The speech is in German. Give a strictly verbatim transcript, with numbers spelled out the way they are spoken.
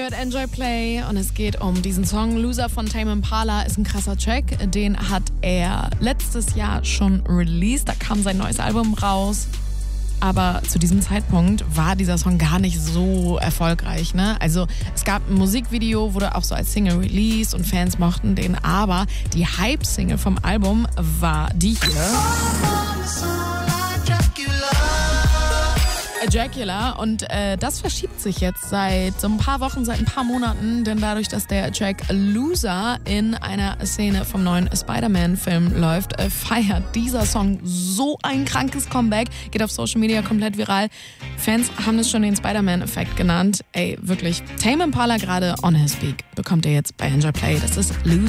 hört Enjoy Play und es geht um diesen Song Loser von Tame Impala. Ist ein krasser Track, den hat er letztes Jahr schon released, da kam sein neues Album raus. Aber zu diesem Zeitpunkt war dieser Song gar nicht so erfolgreich, ne? Also es gab ein Musikvideo, wurde auch so als Single released und Fans mochten den, aber die Hype-Single vom Album war die hier. Dracula und äh, das verschiebt sich jetzt seit so ein paar Wochen, seit ein paar Monaten, denn dadurch, dass der Track Loser in einer Szene vom neuen Spider-Man-Film läuft, äh, feiert dieser Song so ein krankes Comeback, geht auf Social Media komplett viral. Fans haben es schon den Spider-Man-Effekt genannt. Ey, wirklich, Tame Impala gerade on his peak, bekommt ihr jetzt bei Enjoy Play. Das ist Loser.